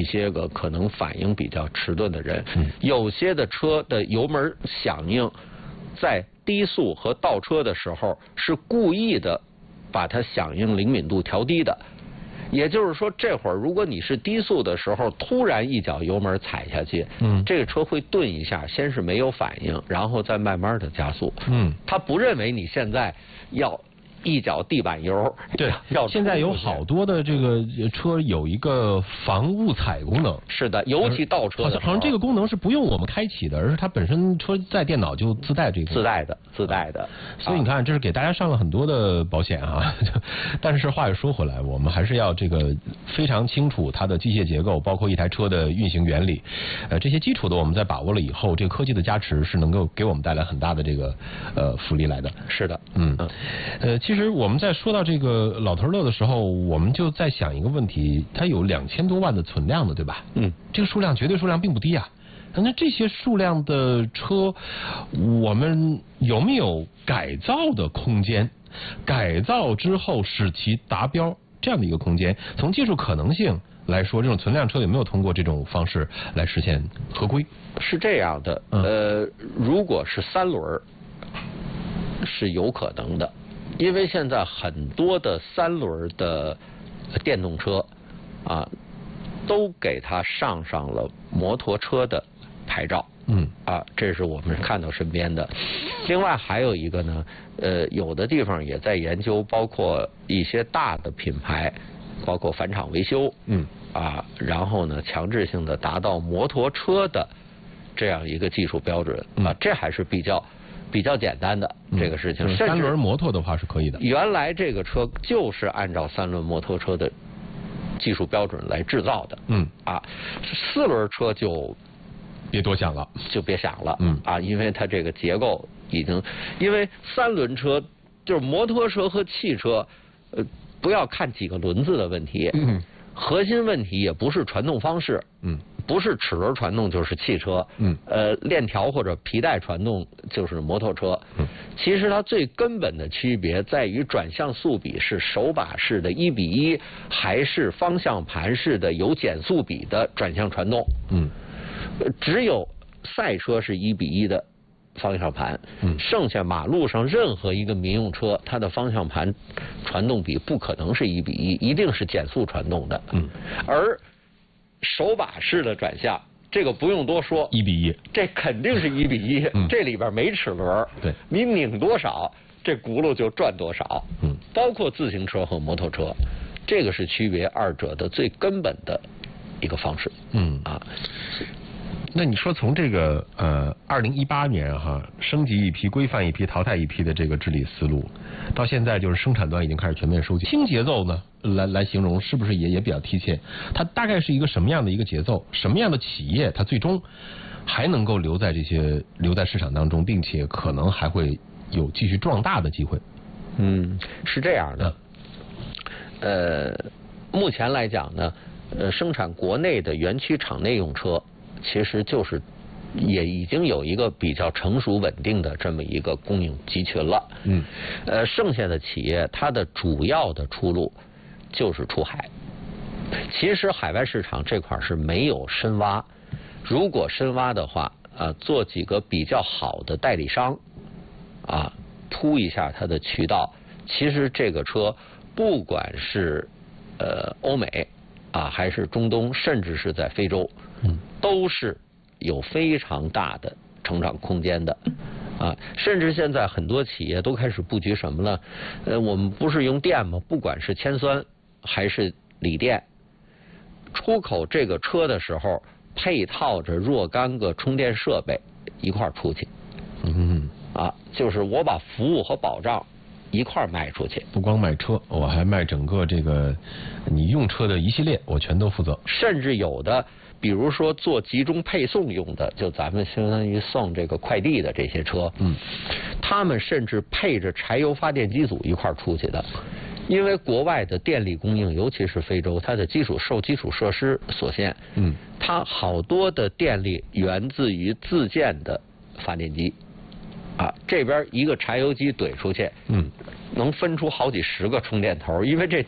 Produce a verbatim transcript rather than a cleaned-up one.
一些个可能反应比较迟钝的人。 嗯、 有些的车的油门响应，在低速和倒车的时候是故意的把它响应灵敏度调低的。也就是说，这会儿如果你是低速的时候突然一脚油门踩下去， 嗯， 这个车会顿一下，先是没有反应，然后再慢慢的加速。 嗯， 他不认为你现在要一脚地板油。 对， 要现在有好多的这个车有一个防误踩功能。 是的，尤其倒车的时候， 好像这个功能是不用我们开启的，而是它本身车载电脑就自带这个。 自带的，自带的。 所以你看，这是给大家上了很多的保险啊。但是话又说回来，我们还是要这个非常清楚它的机械结构，包括一台车的运行原理。呃，这些基础的我们在把握了以后，这个科技的加持是能够给我们带来很大的这个呃福利来的。 是的， 嗯，呃，其实我们在说到这个老头乐的时候，我们就在想一个问题，它有两千多万的存量的，对吧？ 嗯， 这个数量绝对数量并不低啊。那这些数量的车，我们有没有改造的空间？改造之后使其达标这样的一个空间？从技术可能性来说，这种存量车有没有通过这种方式来实现合规？ 是这样的，呃，如果是三轮是有可能的，因为现在很多的三轮的电动车啊，都给它上上了摩托车的牌照。 嗯啊，这是我们看到身边的。另外还有一个呢，呃，有的地方也在研究，包括一些大的品牌，包括返厂维修， 嗯啊，然后呢，强制性的达到摩托车的这样一个技术标准啊，这还是比较比较简单的这个事情。 嗯、三轮摩托的话是可以的。 原来这个车就是按照三轮摩托车的技术标准来制造的。 嗯啊，四轮车就别多想了， 就别想了。 嗯啊，因为它这个结构已经，因为三轮车就是摩托车和汽车，呃，不要看几个轮子的问题。 嗯。 核心问题也不是传动方式， 嗯， 不是齿轮传动就是汽车， 嗯， 呃，链条或者皮带传动就是摩托车， 嗯， 其实它最根本的区别在于转向速比是手把式的一比一，还是方向盘式的有减速比的转向传动， 嗯， 只有赛车是一比一的方向盘， 嗯， 剩下马路上任何一个民用车，它的方向盘传动比不可能是一比一，一定是减速传动的。 嗯， 而手把式的转向，这个不用多说， 一比一， 这肯定是一比一。 嗯， 这里边没齿轮， 对， 你拧多少，这轱辘就转多少。 嗯， 包括自行车和摩托车，这个是区别二者的最根本的一个方式。 嗯啊。 那你说从这个呃二零一八年哈升级一批、规范一批、淘汰一批的这个治理思路，到现在就是生产端已经开始全面收紧，新节奏呢来来形容是不是也也比较贴切？它大概是一个什么样的一个节奏？什么样的企业它最终还能够留在这些留在市场当中，并且可能还会有继续壮大的机会？ 嗯，是这样的。呃，目前来讲呢，呃，生产国内的园区厂内用车。其实就是也已经有一个比较成熟稳定的这么一个供应集群了。 嗯， 呃，剩下的企业它的主要的出路就是出海。其实海外市场这块是没有深挖，如果深挖的话，啊，做几个比较好的代理商，啊，铺一下它的渠道，其实这个车不管是呃欧美啊，还是中东，甚至是在非洲。嗯，都是有非常大的成长空间的，啊，甚至现在很多企业都开始布局什么呢？呃，我们不是用电吗？不管是铅酸还是锂电，出口这个车的时候，配套着若干个充电设备一块儿出去。 嗯， 啊，就是我把服务和保障一块儿卖出去， 不光卖车，我还卖整个这个你用车的一系列，我全都负责。 甚至有的。比如说做集中配送用的，就咱们相当于送这个快递的这些车， 嗯， 他们甚至配着柴油发电机组一块儿出去的，因为国外的电力供应，尤其是非洲，它的基础受基础设施所限， 嗯， 它好多的电力源自于自建的发电机，啊，这边一个柴油机怼出去， 嗯， 能分出好几十个充电头，因为这